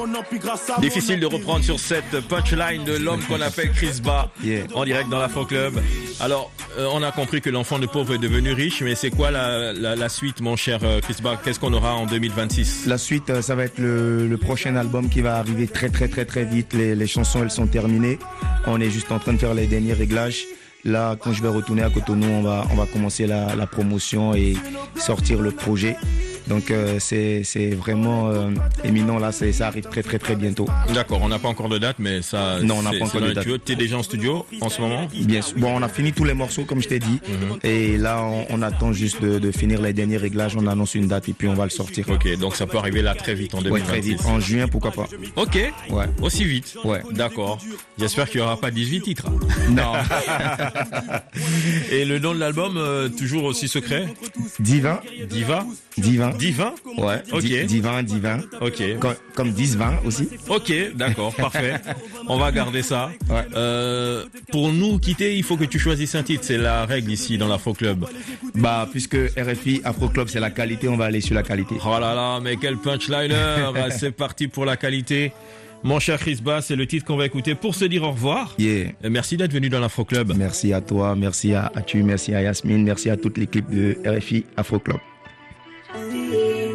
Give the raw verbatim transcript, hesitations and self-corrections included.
Difficile de reprendre sur cette punchline de l'homme qu'on appelle Chris Ba, Yeah. en direct dans l'Afro Club. Alors, euh, on a compris que l'enfant de pauvre est devenu riche, mais c'est quoi la, la, la suite, mon cher euh, Chris Ba? Qu'est-ce qu'on aura en deux mille vingt-six? La suite, euh, ça va être le, le prochain album qui va arriver très très très très vite. Les, les chansons, elles sont terminées. On est juste en train de faire les derniers réglages. Là, quand je vais retourner à Cotonou, on va, on va commencer la, la promotion et sortir le projet. Donc euh, c'est, c'est vraiment euh, éminent là, c'est, ça arrive très très très bientôt. D'accord, on n'a pas encore de date, mais ça. Non, on n'a c'est- pas c'est encore dans de les date. tuyaux. T'es déjà en studio en ce moment? Bien sûr. Bon, on a fini tous les morceaux comme je t'ai dit. Mhm. Et là, on, on attend juste de, de finir les derniers réglages. On annonce une date et puis on va le sortir. Ok, donc ça peut arriver là très vite en Ouais, deux mille très vingt-six. vite. En juin, pourquoi pas. Ok, Ouais. aussi vite. Ouais. D'accord. J'espère qu'il n'y aura pas dix-huit titres. Non. Et le nom de l'album, euh, toujours aussi secret? Divin. Diva? Divin. Divin? Ouais. Ok. Di- divin, divin. Ok. Comme, comme dix vingt aussi. Ok, d'accord, parfait. On va garder ça. Ouais. Euh, pour nous quitter, il faut que tu choisisses un titre. C'est la règle ici dans l'Afro Club. Bah, puisque R F I Afro Club, c'est la qualité, on va aller sur la qualité. Oh là là, mais quel punchliner. C'est parti pour la qualité. Mon cher Chris Ba, c'est le titre qu'on va écouter pour se dire au revoir. Yeah. Euh, Merci d'être venu dans l'Afro Club. Merci à toi, merci à, à tu, merci à Yasmine, merci à toute l'équipe de R F I Afro Club.